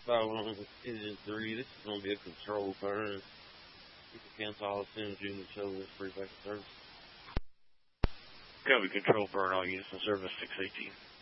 511 Engine 3, this is going to be a control burn. You can cancel all the SIMs units show this free back service. Copy, control burn, all units in service 618.